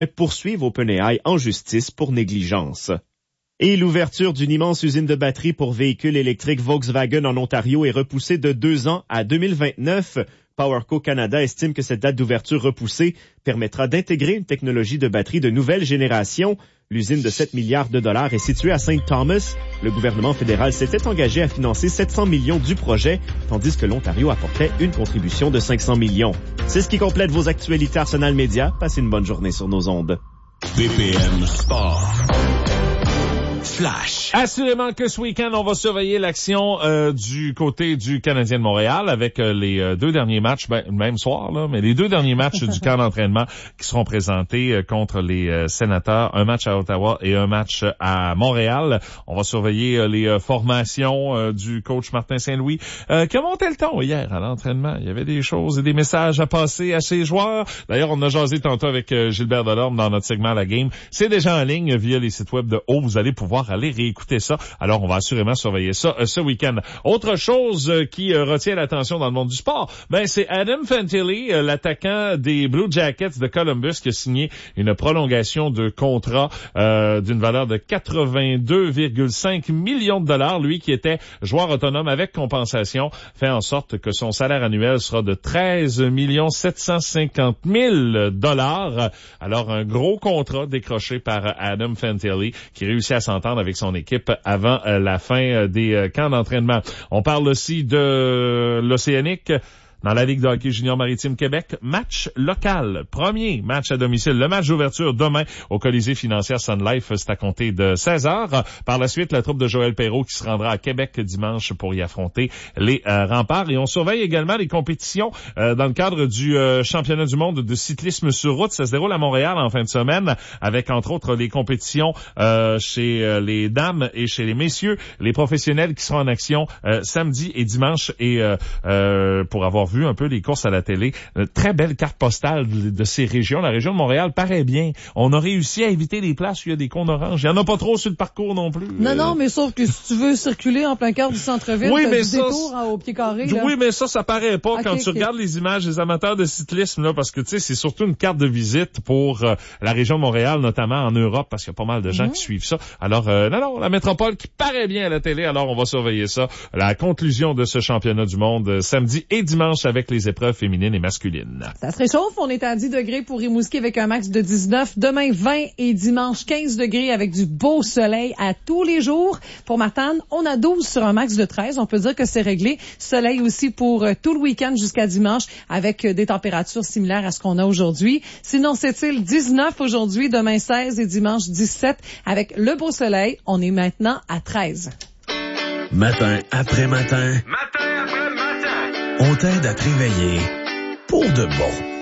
poursuivre OpenAI en justice pour négligence. Et l'ouverture d'une immense usine de batteries pour véhicules électriques Volkswagen en Ontario est repoussée de 2 ans à 2029. PowerCo Canada estime que cette date d'ouverture repoussée permettra d'intégrer une technologie de batterie de nouvelle génération. L'usine de 7 milliards de dollars est située à St. Thomas. Le gouvernement fédéral s'était engagé à financer 700 millions du projet, tandis que l'Ontario apportait une contribution de 500 millions. C'est ce qui complète vos actualités Arsenal Média. Passez une bonne journée sur nos ondes. BPM Sport. Flash. Assurément que ce week-end, on va surveiller l'action du côté du Canadien de Montréal avec les 2 derniers matchs, même soir, là, mais les 2 derniers matchs du camp d'entraînement qui seront présentés contre les Sénateurs, un match à Ottawa et un match à Montréal. On va surveiller les formations du coach Martin Saint-Louis. Comment montait le ton hier à l'entraînement? Il y avait des choses et des messages à passer à ses joueurs. D'ailleurs, on a jasé tantôt avec Gilbert Delorme dans notre segment La Game. C'est déjà en ligne via les sites web de Haut. Vous allez pouvoir aller réécouter ça. Alors, on va assurément surveiller ça ce week-end. Autre chose qui retient l'attention dans le monde du sport, c'est Adam Fantilli, l'attaquant des Blue Jackets de Columbus, qui a signé une prolongation de contrat d'une valeur de 82,5 millions de dollars. Lui qui était joueur autonome avec compensation, fait en sorte que son salaire annuel sera de 13 750 000 dollars. Alors, un gros contrat décroché par Adam Fantilli qui réussit à s'entendre avec son équipe avant la fin des camps d'entraînement. On parle aussi de l'Océanique. Dans la Ligue de hockey junior maritime Québec, match local. Premier match à domicile. Le match d'ouverture demain au Colisée financière Sun Life, c'est à compter de 16h. Par la suite, la troupe de Joël Perreault qui se rendra à Québec dimanche pour y affronter les Remparts. Et on surveille également les compétitions dans le cadre du championnat du monde de cyclisme sur route. Ça se déroule à Montréal en fin de semaine avec entre autres les compétitions chez les dames et chez les messieurs. Les professionnels qui seront en action samedi et dimanche et pour avoir vu un peu les courses à la télé. Une très belle carte postale de ces régions. La région de Montréal paraît bien. On a réussi à éviter les places où il y a des cônes oranges. Il n'y en a pas trop sur le parcours non plus. Non, mais sauf que si tu veux circuler en plein cœur du centre-ville, oui, mais du détour au pied carré. Là. Oui, mais ça paraît pas quand tu regardes les images des amateurs de cyclisme, là, parce que tu sais, c'est surtout une carte de visite pour la région de Montréal, notamment en Europe, parce qu'il y a pas mal de gens qui suivent ça. Alors, non, la métropole qui paraît bien à la télé, alors on va surveiller ça. La conclusion de ce championnat du monde samedi et dimanche avec les épreuves féminines et masculines. Ça se réchauffe. On est à 10 degrés pour Rimouski avec un max de 19. Demain, 20 et dimanche, 15 degrés avec du beau soleil à tous les jours. Pour Matane, on a 12 sur un max de 13. On peut dire que c'est réglé. Soleil aussi pour tout le week-end jusqu'à dimanche avec des températures similaires à ce qu'on a aujourd'hui. Sinon, c'est-il 19 aujourd'hui, demain 16 et dimanche 17 avec le beau soleil. On est maintenant à 13. Matin après matin. Matin après matin. On t'aide à te réveiller pour de bon.